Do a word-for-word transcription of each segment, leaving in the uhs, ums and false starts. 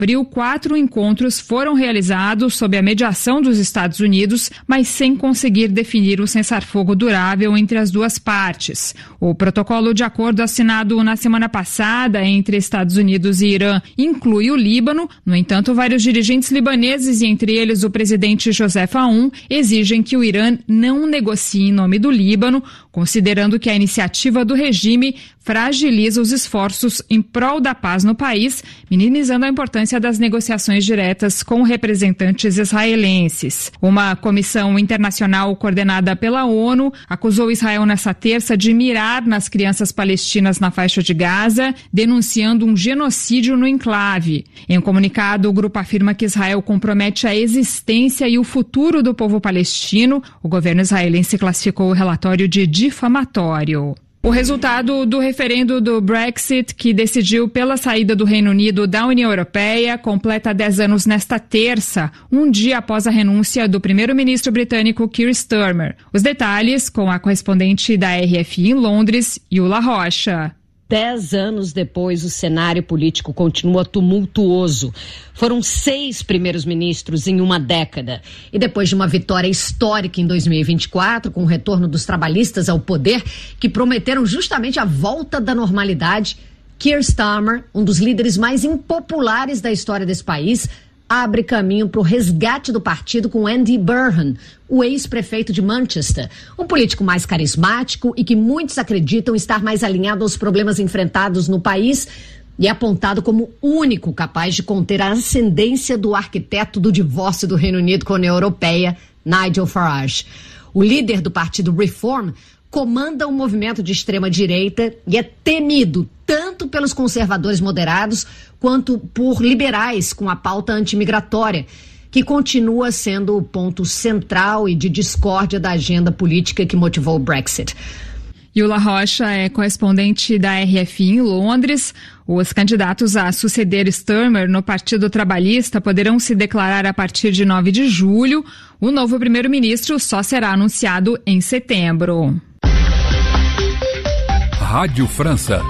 abril, quatro encontros foram realizados sob a mediação dos Estados Unidos, mas sem conseguir definir um cessar-fogo durável entre as duas partes. O protocolo de acordo assinado na semana passada entre Estados Unidos e Irã inclui o Líbano. No entanto, vários dirigentes libaneses, e entre eles o presidente Joseph Aoun, exigem que o Irã não negocie em nome do Líbano, considerando que a iniciativa do regime fragiliza os esforços em prol da paz no país, minimizando a importância das negociações diretas com representantes israelenses. Uma comissão internacional coordenada pela ONU acusou Israel nesta terça de mirar nas crianças palestinas na faixa de Gaza, denunciando um genocídio no enclave. Em um comunicado, o grupo afirma que Israel compromete a existência e o futuro do povo palestino. O governo israelense classificou o relatório de difamatório. O resultado do referendo do Brexit, que decidiu pela saída do Reino Unido da União Europeia, completa dez anos nesta terça, um dia após a renúncia do primeiro-ministro britânico Keir Starmer. Os detalhes com a correspondente da R F I em Londres, Yula Rocha. Dez anos depois, o cenário político continua tumultuoso. Foram seis primeiros ministros em uma década. E depois de uma vitória histórica em dois mil e vinte e quatro, com o retorno dos trabalhistas ao poder, que prometeram justamente a volta da normalidade, Keir Starmer, um dos líderes mais impopulares da história desse país, abre caminho para o resgate do partido com Andy Burnham, o ex-prefeito de Manchester, um político mais carismático e que muitos acreditam estar mais alinhado aos problemas enfrentados no país e é apontado como o único capaz de conter a ascendência do arquiteto do divórcio do Reino Unido com a União Europeia, Nigel Farage. O líder do partido Reform comanda um movimento de extrema-direita e é temido tanto pelos conservadores moderados quanto por liberais com a pauta antimigratória, que continua sendo o ponto central e de discórdia da agenda política que motivou o Brexit. Yula Rocha é correspondente da R F I em Londres. Os candidatos a suceder Starmer no Partido Trabalhista poderão se declarar a partir de nove de julho. O novo primeiro-ministro só será anunciado em setembro. Rádio França.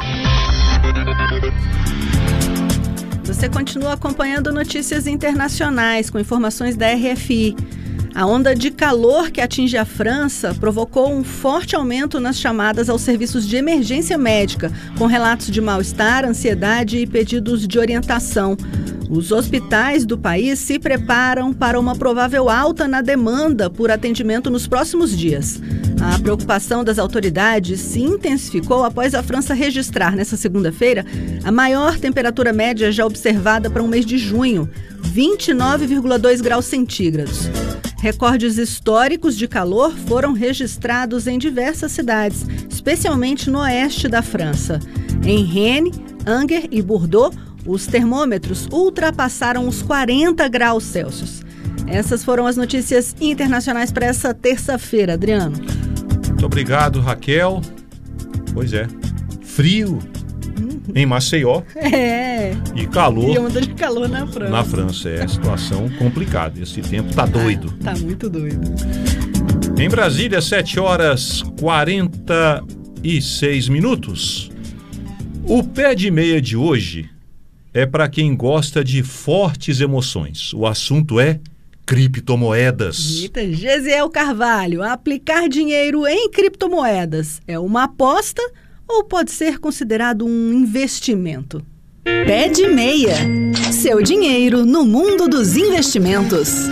Você continua acompanhando notícias internacionais com informações da R F I. A onda de calor que atinge a França provocou um forte aumento nas chamadas aos serviços de emergência médica, com relatos de mal-estar, ansiedade e pedidos de orientação. Os hospitais do país se preparam para uma provável alta na demanda por atendimento nos próximos dias. A preocupação das autoridades se intensificou após a França registrar, nesta segunda-feira, a maior temperatura média já observada para um mês de junho, vinte e nove vírgula dois graus centígrados. Recordes históricos de calor foram registrados em diversas cidades, especialmente no oeste da França. Em Rennes, Angers e Bordeaux, os termômetros ultrapassaram os quarenta graus Celsius. Essas foram as notícias internacionais para essa terça-feira, Adriano. Muito obrigado, Raquel. Pois é, frio uhum. em Maceió. É. E calor. E onda de calor na França. Na França, é situação complicada. Esse tempo tá doido. Ah, tá muito doido. Em Brasília, sete horas e quarenta e seis minutos. O pé de meia de hoje é para quem gosta de fortes emoções. O assunto é criptomoedas. Eita, Gesiel Carvalho, aplicar dinheiro em criptomoedas é uma aposta ou pode ser considerado um investimento? Pé de meia. Seu dinheiro no mundo dos investimentos.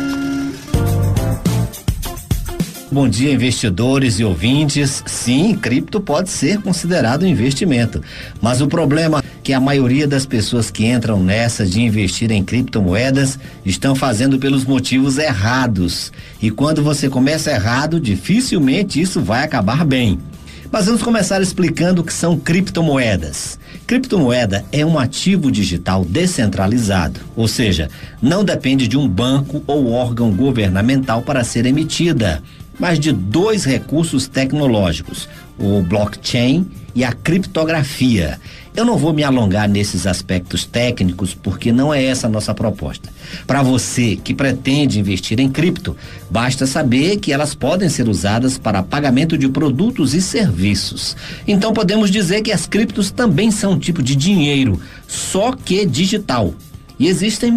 Bom dia, investidores e ouvintes. Sim, cripto pode ser considerado um investimento, mas o problema é que a maioria das pessoas que entram nessa de investir em criptomoedas estão fazendo pelos motivos errados. E quando você começa errado, dificilmente isso vai acabar bem. Mas vamos começar explicando o que são criptomoedas. Criptomoeda é um ativo digital descentralizado, ou seja, não depende de um banco ou órgão governamental para ser emitida, mas de dois recursos tecnológicos, o blockchain e a criptografia. Eu não vou me alongar nesses aspectos técnicos porque não é essa a nossa proposta. Para você que pretende investir em cripto, basta saber que elas podem ser usadas para pagamento de produtos e serviços. Então podemos dizer que as criptos também são um tipo de dinheiro, só que digital. E existem